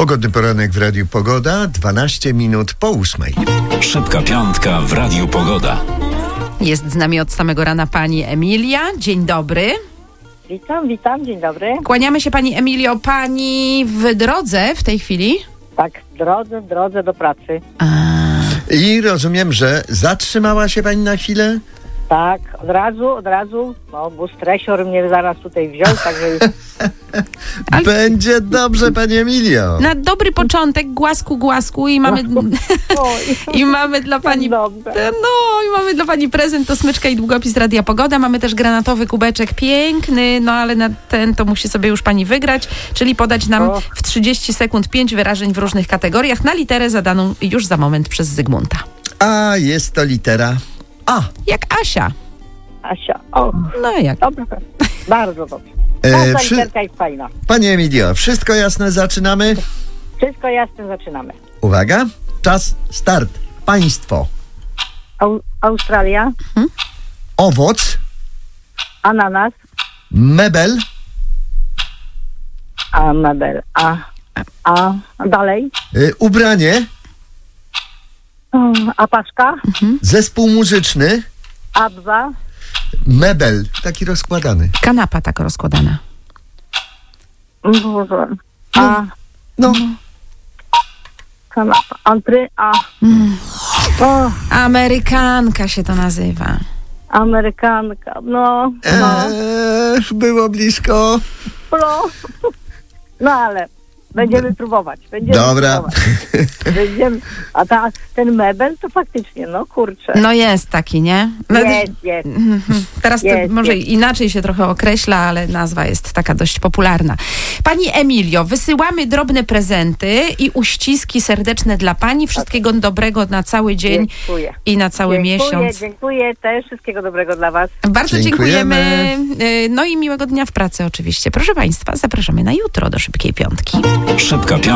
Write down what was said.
Pogodny poranek w Radiu Pogoda, 12 minut po 8. Szybka piątka w Radiu Pogoda. Jest z nami od samego rana pani Emilia. Dzień dobry. Witam, dzień dobry. Kłaniamy się pani Emilio. Pani w drodze w tej chwili? Tak, w drodze do pracy. I rozumiem, że zatrzymała się pani na chwilę? Tak, od razu, bo stresor mnie zaraz tutaj wziął, także już... Będzie dobrze, pani Emilio. Na dobry początek, głasku i mamy i mamy dla pani i mamy dla pani prezent, to smyczka i długopis Radia Pogoda. Mamy też granatowy kubeczek piękny, ale na ten to musi sobie już pani wygrać, czyli podać nam w 30 sekund 5 wyrażeń w różnych kategoriach na literę zadaną już za moment przez Zygmunta. A jest to litera A. Jak Asia. Asia, No jak? dobrze, bardzo dobrze. Ta literka jest fajna. Pani Emilio, wszystko jasne, zaczynamy? Wszystko jasne, zaczynamy. Uwaga, czas, start. Państwo. Australia, Owoc, ananas, mebel, mebel, a dalej, ubranie, apaszka, zespół muzyczny, abwa, mebel, taki rozkładany. Kanapa tak rozkładana. No, kanapa, Amerykanka się to nazywa. amerykanka, było blisko. no ale będziemy próbować. Dobra. Będziemy, a ten mebel to faktycznie, kurczę. No jest taki, nie? Jest. Teraz Jest, to może jest. inaczej się trochę określa, ale nazwa jest taka dość popularna. Pani Emilio, wysyłamy drobne prezenty i uściski serdeczne dla pani. Wszystkiego dobrego na cały dzień Dziękuję. i na cały miesiąc. Dziękuję też. Wszystkiego dobrego dla was. Bardzo Dziękujemy. dziękujemy. No i miłego dnia w pracy oczywiście. Proszę państwa, zapraszamy na jutro do Szybkiej Piątki. Szybka piątka.